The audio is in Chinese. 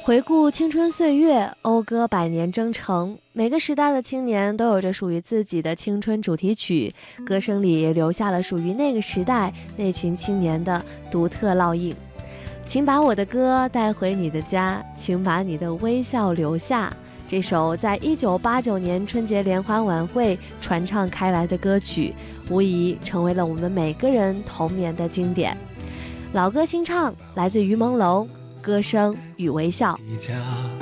回顾青春岁月，讴歌百年征程，每个时代的青年都有着属于自己的青春主题曲，歌声里也留下了属于那个时代那群青年的独特烙印。请把我的歌带回你的家，请把你的微笑留下。这首在1989年春节联欢晚会传唱开来的歌曲，无疑成为了我们每个人童年的经典。老歌新唱，来自于朦胧，歌声与微笑。